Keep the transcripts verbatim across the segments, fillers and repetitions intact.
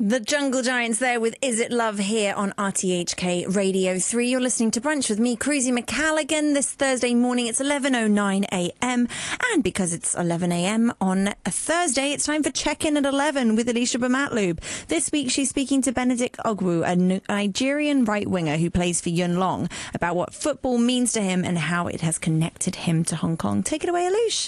The Jungle Giants there with Is It Love here on R T H K Radio three. You're listening to Brunch with me, Cruzy McCalligan, this Thursday morning. It's eleven oh nine a m. And because it's eleven a m on a Thursday, it's time for Check-In at eleven with Alicia Bamatloob. This week, she's speaking to Benedict Ogwu, a Nigerian right-winger who plays for Yun Long, about what football means to him and how it has connected him to Hong Kong. Take it away, Alicia.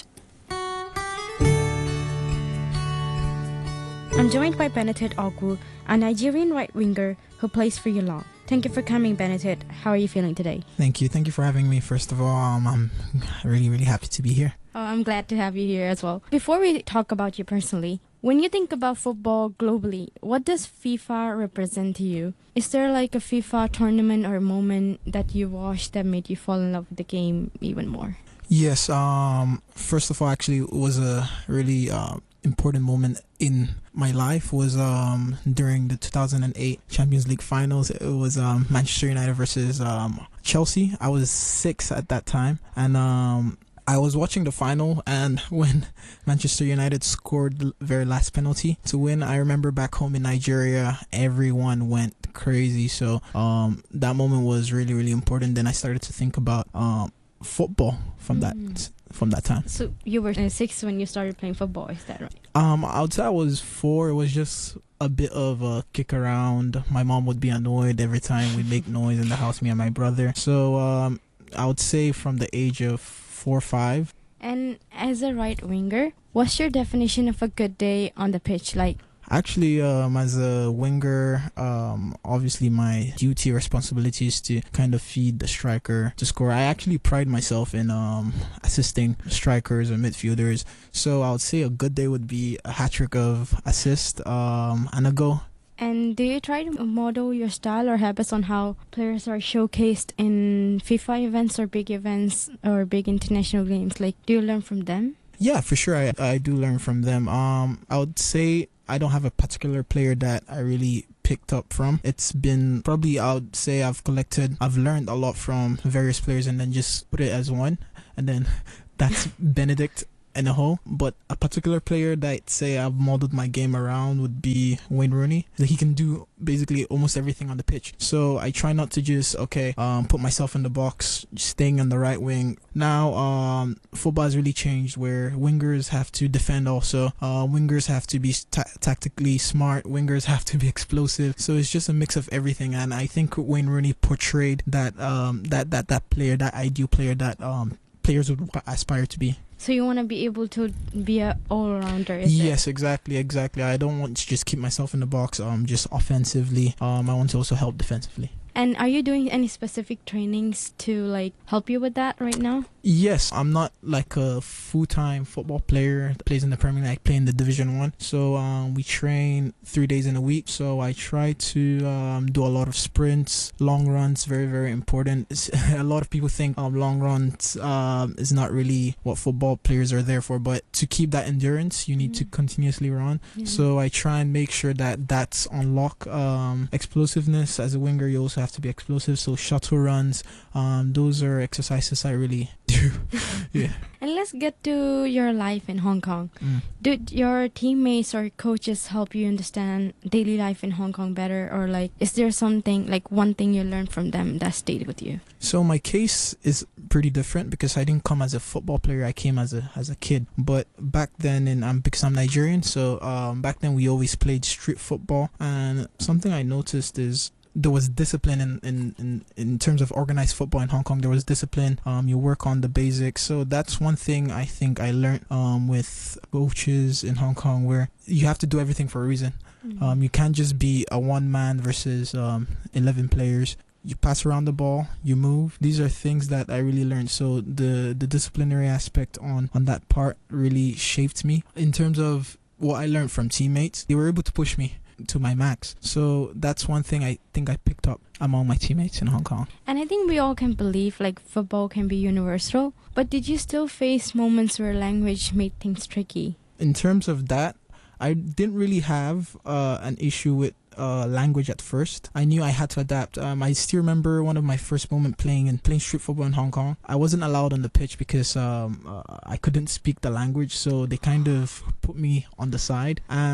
I'm joined by Benedict Ogwu, a Nigerian right-winger who plays for Yun Long. Thank you for coming, Benedict. How are you feeling today? Thank you. Thank you for having me. First of all, um, I'm really, really happy to be here. Oh, I'm glad to have you here as well. Before we talk about you personally, when you think about football globally, what does FIFA represent to you? Is there like a FIFA tournament or moment that you watched that made you fall in love with the game even more? Yes. Um, first of all, actually, it was a really uh, important moment in my life was um, during the two thousand eight Champions League finals. It was um, Manchester United versus um, Chelsea. I was six at that time, and um, I was watching the final, and when Manchester United scored the very last penalty to win, I remember back home in Nigeria, everyone went crazy. So um, that moment was really, really important. Then I started to think about um, football from mm. that from that time. So you were uh, six when you started playing football, is that right? Um, I would say I was four. It was just a bit of a kick around. My mom would be annoyed every time we make noise in the house, me and my brother. So um, I would say from the age of four or five. And as a right winger, what's your definition of a good day on the pitch like? Actually, um, as a winger, um, obviously my duty responsibility is to kind of feed the striker to score. I actually pride myself in um, assisting strikers or midfielders. So I would say a good day would be a hat-trick of assist um, and a goal. And do you try to model your style or habits on how players are showcased in FIFA events or big events or big international games? Like, do you learn from them? Yeah, for sure. I, I do learn from them. Um, I would say I don't have a particular player that I really picked up from. It's been probably, I would say I've collected, I've learned a lot from various players and then just put it as one. And then that's Benedict in a whole. But a particular player that say I've modeled my game around would be Wayne Rooney. He can do basically almost everything on the pitch. So I try not to just, okay, um, put myself in the box, staying on the right wing. Now, um, football has really changed where wingers have to defend also. Uh, wingers have to be ta- tactically smart. Wingers have to be explosive. So it's just a mix of everything. And I think Wayne Rooney portrayed that, um, that, that, that player, that ideal player that um, players would aspire to be. So you want to be able to be an all-rounder, is Yes, it? exactly, exactly. I don't want to just keep myself in the box um, just offensively. Um, I want to also help defensively. And are you doing any specific trainings to like help you with that right now? Yes, I'm not like a full-time football player that plays in the Premier League. I play in the Division One. So um, we train three days in a week. So I try to um, do a lot of sprints, long runs, very, very important. It's, a lot of people think um, long runs um, is not really what football players are there for. But to keep that endurance, you need mm. to continuously run. Yeah. So I try and make sure that that's on lock. Um, explosiveness as a winger, you also have to be explosive. So shuttle runs, um, those are exercises I really do. Yeah. And let's get to your life in Hong Kong. Mm. Did your teammates or coaches help you understand daily life in Hong Kong better? Or like, is there something, like one thing you learned from them that stayed with you? So my case is pretty different because I didn't come as a football player. I came as a as a kid. But back then, in um, because I'm Nigerian, so um, back then we always played street football. And something I noticed is there was discipline in, in, in, in terms of organized football in Hong Kong. There was discipline. Um, you work on the basics. So that's one thing I think I learned um, with coaches in Hong Kong, where you have to do everything for a reason. Mm-hmm. Um, you can't just be a one man versus um, eleven players. You pass around the ball, you move. These are things that I really learned. So the, the disciplinary aspect on, on that part really shaped me. In terms of what I learned from teammates, they were able to push me to my max. So that's one thing I think I picked up among my teammates in Hong Kong. And I think we all can believe like football can be universal, but did you still face moments where language made things tricky? In terms of that, I didn't really have uh, an issue with uh, language at first. I knew I had to adapt. Um, I still remember one of my first moments playing in playing street football in Hong Kong. I wasn't allowed on the pitch because um, uh, I couldn't speak the language, so they kind of put me on the side. And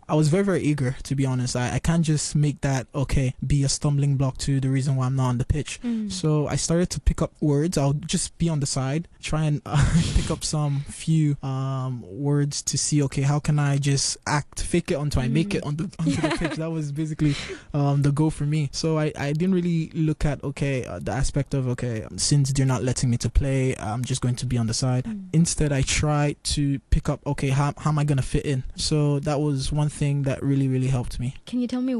I was very, very eager, to be honest. I, I can't just make that, okay, be a stumbling block to the reason why I'm not on the pitch. Mm. So I started to pick up words. I'll just be on the side, try and uh, pick up some few um, words to see, okay, how can I just act, fake it until I make Mm. it on the, onto the pitch. That was basically um, the goal for me. So I, I didn't really look at, okay, uh, the aspect of, okay, since they're not letting me to play, I'm just going to be on the side. Mm. Instead, I tried to pick up, okay, how, how am I going to fit in? So that was one thing that really, really helped me. Can you tell me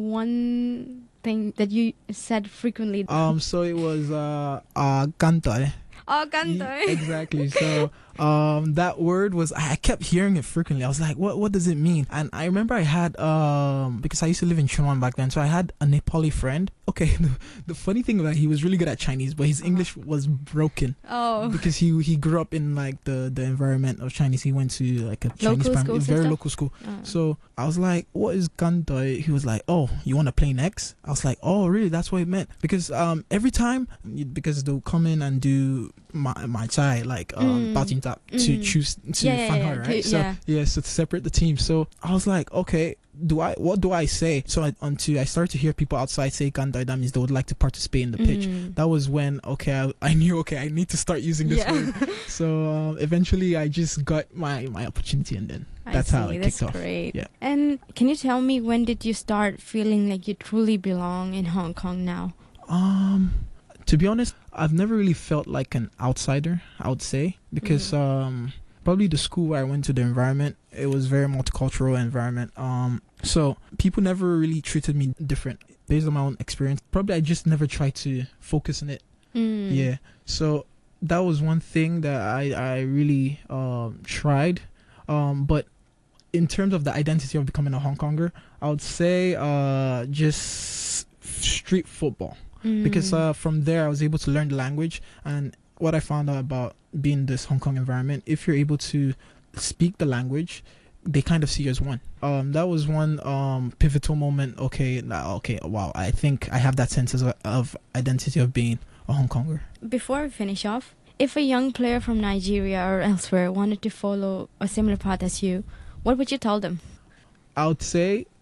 one thing that you said frequently? Um, so it was uh, uh, kantoy. Oh, Ye- kantoy. Exactly. So um, that word was, I kept hearing it frequently. I was like, what what does it mean? And I remember I had, um, because I used to live in Chunwan back then, so I had a Nepali friend. Okay, the, the funny thing about he was really good at Chinese, but his English was broken Oh. because he he grew up in like the, the environment of Chinese. He went to like a Chinese Local primary, schools and very stuff? local school. Uh, So I was like, what is kantoy? He was like, oh, you want to play next? I was like, oh, really? That's what it meant. Because um, every time, because they'll come in and do my, my chai, like um, Mm. batin tap, to Mm. choose to Yeah, yeah, fan yeah, her, right? to- so, yeah. yeah, so to separate the team. So I was like, okay, do I, what do I say? So I, until I started to hear people outside say kantoy, that means they would like to participate in the pitch. Mm. That was when, okay, I, I knew, okay, I need to start using this Yeah. word. So um, eventually I just got my, my opportunity, and then I that's how see. it That's kicked off. great. Yeah. And can you tell me, when did you start feeling like you truly belong in Hong Kong now? Um, to be honest, I've never really felt like an outsider, I would say, because Mm. um, probably the school where I went to, the environment, it was very multicultural environment. Um, so people never really treated me different based on my own experience. Probably I just never tried to focus on it. Mm. Yeah. So that was one thing that I I really um tried. Um, but in terms of the identity of becoming a Hong Konger, I would say uh just street football. Because Mm. uh, from there I was able to learn the language, and what I found out about being in this Hong Kong environment, if you're able to speak the language, they kind of see you as one. Um, that was one um pivotal moment. Okay, now okay, wow, I think I have that sense of, of identity of being a Hong Konger. Before we finish off, if a young player from Nigeria or elsewhere wanted to follow a similar path as you, what would you tell them? I would say